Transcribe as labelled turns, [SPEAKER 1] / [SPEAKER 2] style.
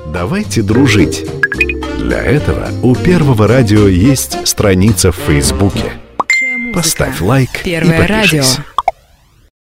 [SPEAKER 1] Давайте дружить. Для этого у Первого радио есть страница в Фейсбуке. Поставь лайк и
[SPEAKER 2] Первое радио.
[SPEAKER 1] подпишись.